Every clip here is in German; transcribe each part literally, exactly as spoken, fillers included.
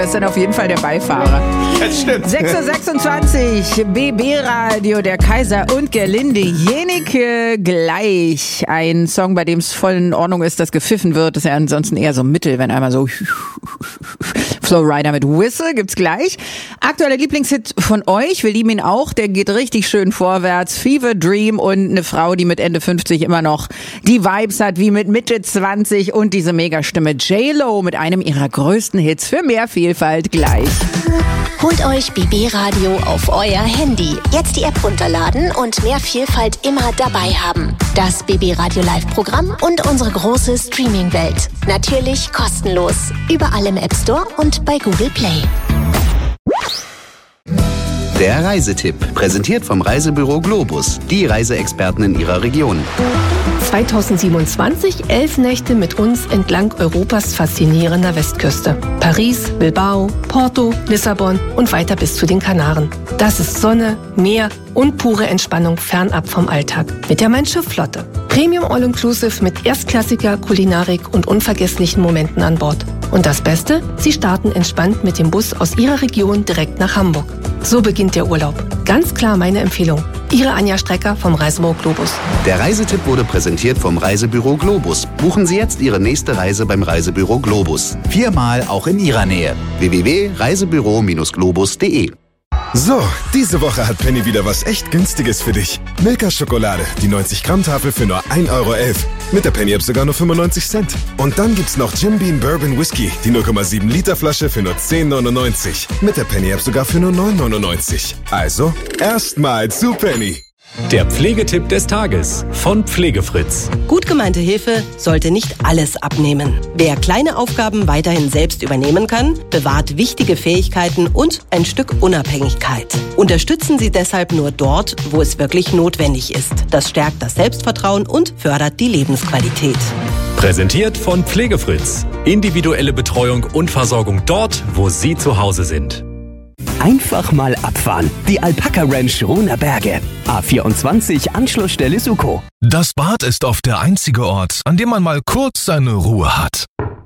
Das ist dann auf jeden Fall der Beifahrer. Das stimmt. sechs Uhr sechsundzwanzig, B B-Radio, der Kaiser und Gerlinde Jenike gleich. Ein Song, bei dem es voll in Ordnung ist, dass gepfiffen wird. Das ist ja ansonsten eher so Mittel, wenn einmal so Flowrider mit Whistle gibt's gleich. Aktueller Lieblingshit von euch, wir lieben ihn auch, der geht richtig schön vorwärts. Fever Dream und eine Frau, die mit Ende fünfzig immer noch die Vibes hat wie mit Mitte zwanzig und diese Megastimme J-Lo mit einem ihrer größten Hits. Für mehr Vielfalt gleich. Holt euch B B-Radio auf euer Handy. Jetzt die App runterladen und mehr Vielfalt immer dabei haben. Das B B-Radio Live-Programm und unsere große Streaming-Welt. Natürlich kostenlos. Überall im App Store und bei Google Play. Der Reisetipp, präsentiert vom Reisebüro Globus, die Reiseexperten in ihrer Region. zweitausendsiebenundzwanzig, elf Nächte mit uns entlang Europas faszinierender Westküste. Paris, Bilbao, Porto, Lissabon und weiter bis zu den Kanaren. Das ist Sonne, Meer und pure Entspannung fernab vom Alltag. Mit der Mein-Schiff-Flotte. Premium All-Inclusive mit erstklassiger Kulinarik und unvergesslichen Momenten an Bord. Und das Beste? Sie starten entspannt mit dem Bus aus Ihrer Region direkt nach Hamburg. So beginnt der Urlaub. Ganz klar meine Empfehlung. Ihre Anja Strecker vom Reisebüro Globus. Der Reisetipp wurde präsentiert vom Reisebüro Globus. Buchen Sie jetzt Ihre nächste Reise beim Reisebüro Globus. Viermal auch in Ihrer Nähe. w w w punkt reisebüro globus punkt de. So, diese Woche hat Penny wieder was echt Günstiges für dich. Milka-Schokolade, die neunzig Gramm Tafel für nur ein Euro elf. Mit der Penny-App sogar nur fünfundneunzig Cent. Und dann gibt's noch Jim Beam Bourbon Whisky, die null Komma sieben Liter Flasche für nur zehn neunundneunzig. Mit der Penny-App sogar für nur neun neunundneunzig. Also, erstmal zu Penny. Der Pflegetipp des Tages von Pflegefritz. Gut gemeinte Hilfe sollte nicht alles abnehmen. Wer kleine Aufgaben weiterhin selbst übernehmen kann, bewahrt wichtige Fähigkeiten und ein Stück Unabhängigkeit. Unterstützen Sie deshalb nur dort, wo es wirklich notwendig ist. Das stärkt das Selbstvertrauen und fördert die Lebensqualität. Präsentiert von Pflegefritz. Individuelle Betreuung und Versorgung dort, wo Sie zu Hause sind. Einfach mal abfahren. Die Alpaka Ranch Ruhner Berge. A vierundzwanzig, Anschlussstelle Suko. Das Bad ist oft der einzige Ort, an dem man mal kurz seine Ruhe hat.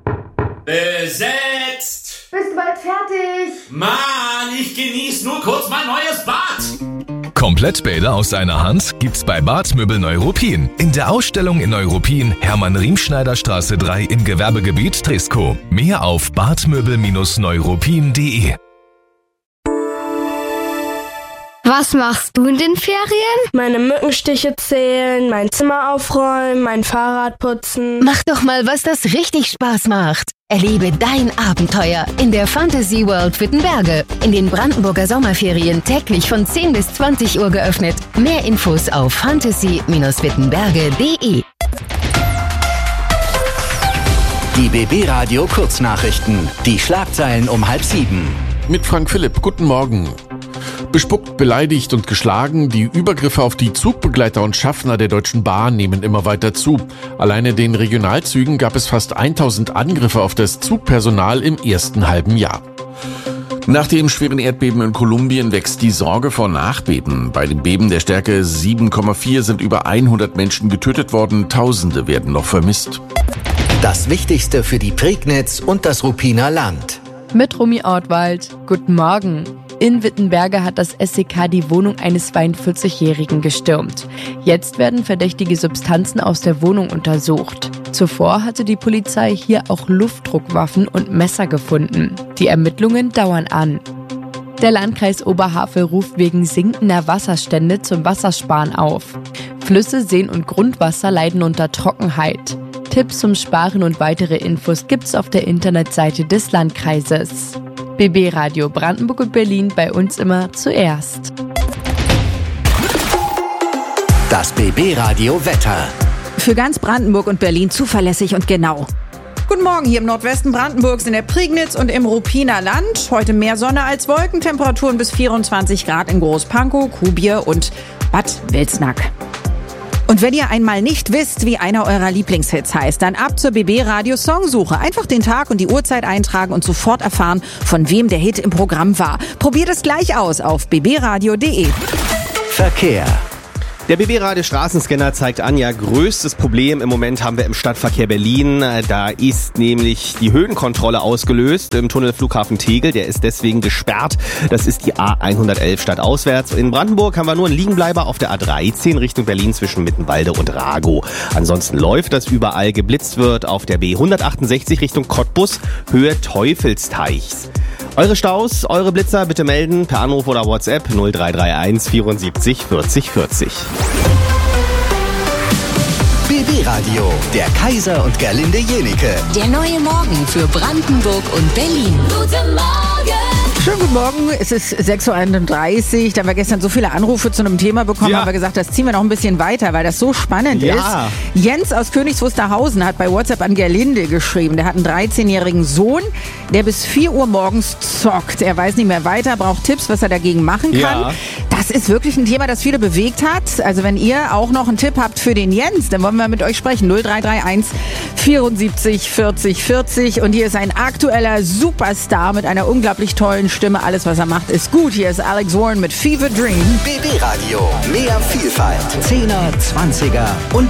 Besetzt! Bist du bald fertig? Mann, ich genieße nur kurz mein neues Bad. Komplettbäder aus einer Hand gibt's bei Badmöbel Neuruppin. In der Ausstellung in Neuruppin, Hermann-Riemschneider-Straße drei im Gewerbegebiet Trisko. Mehr auf badmöbel neuruppin punkt de. Was machst du in den Ferien? Meine Mückenstiche zählen, mein Zimmer aufräumen, mein Fahrrad putzen. Mach doch mal was, das richtig Spaß macht. Erlebe dein Abenteuer in der Fantasy World Wittenberge. In den Brandenburger Sommerferien täglich von zehn bis zwanzig Uhr geöffnet. Mehr Infos auf fantasy wittenberge punkt de. Die B B-Radio Kurznachrichten. Die Schlagzeilen um halb sieben. Mit Frank Philipp, guten Morgen. Bespuckt, beleidigt und geschlagen, die Übergriffe auf die Zugbegleiter und Schaffner der Deutschen Bahn nehmen immer weiter zu. Alleine in den Regionalzügen gab es fast tausend Angriffe auf das Zugpersonal im ersten halben Jahr. Nach dem schweren Erdbeben in Kolumbien wächst die Sorge vor Nachbeben. Bei dem Beben der Stärke sieben Komma vier sind über hundert Menschen getötet worden, Tausende werden noch vermisst. Das Wichtigste für die Prignitz und das Ruppiner Land. Mit Romy Ortwald. Guten Morgen. In Wittenberge hat das S E K die Wohnung eines zweiundvierzigjährigen gestürmt. Jetzt werden verdächtige Substanzen aus der Wohnung untersucht. Zuvor hatte die Polizei hier auch Luftdruckwaffen und Messer gefunden. Die Ermittlungen dauern an. Der Landkreis Oberhavel ruft wegen sinkender Wasserstände zum Wassersparen auf. Flüsse, Seen und Grundwasser leiden unter Trockenheit. Tipps zum Sparen und weitere Infos gibt's auf der Internetseite des Landkreises. B B-Radio Brandenburg und Berlin, bei uns immer zuerst. Das B B-Radio Wetter. Für ganz Brandenburg und Berlin zuverlässig und genau. Guten Morgen hier im Nordwesten Brandenburgs, in der Prignitz und im Ruppiner Land. Heute mehr Sonne als Wolken, Temperaturen bis vierundzwanzig Grad in Großpankow, Kuhbier und Bad Wilsnack. Und wenn ihr einmal nicht wisst, wie einer eurer Lieblingshits heißt, dann ab zur B B-Radio Songsuche. Einfach den Tag und die Uhrzeit eintragen und sofort erfahren, von wem der Hit im Programm war. Probiert es gleich aus auf b b radio punkt de. Verkehr. Der B B-Radio Straßenscanner zeigt an, ja, größtes Problem im Moment haben wir im Stadtverkehr Berlin. Da ist nämlich die Höhenkontrolle ausgelöst im Tunnel Flughafen Tegel. Der ist deswegen gesperrt. Das ist die A hundertelf stadtauswärts. In Brandenburg haben wir nur einen Liegenbleiber auf der A dreizehn Richtung Berlin zwischen Mittenwalde und Ragow. Ansonsten läuft das überall. Geblitzt wird auf der B hundertachtundsechzig Richtung Cottbus, Höhe Teufelsteichs. Eure Staus, eure Blitzer bitte melden per Anruf oder WhatsApp null drei drei eins vierundsiebzig vierzig vierzig. B B-Radio, der Kaiser und Gerlinde Jenike. Der neue Morgen für Brandenburg und Berlin. Guten Morgen! Schönen guten Morgen, es ist sechs Uhr einunddreißig. Da haben wir gestern so viele Anrufe zu einem Thema bekommen, ja. haben wir gesagt, das ziehen wir noch ein bisschen weiter, weil das so spannend ja. ist. Jens aus Königs Wusterhausen hat bei WhatsApp an Gerlinde geschrieben. Der hat einen dreizehnjährigen Sohn, der bis vier Uhr morgens zockt. Er weiß nicht mehr weiter, braucht Tipps, was er dagegen machen kann. Ja. Das ist wirklich ein Thema, das viele bewegt hat. Also wenn ihr auch noch einen Tipp habt für den Jens, dann wollen wir mit euch sprechen. null drei drei eins vierundsiebzig vierzig vierzig. Und hier ist ein aktueller Superstar mit einer unglaublich tollen Stimme. Alles, was er macht, ist gut. Hier ist Alex Warren mit Fever Dream. B B-Radio. Mehr Vielfalt. Zehner, Zwanziger und